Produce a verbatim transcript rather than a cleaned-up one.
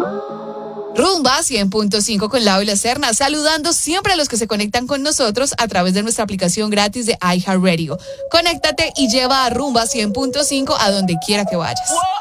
Rumba cien punto cinco con Lau y la Serna, saludando siempre a los que se conectan con nosotros a través de nuestra aplicación gratis de iHeartRadio. Conéctate y lleva a Rumba cien punto cinco a donde quiera que vayas.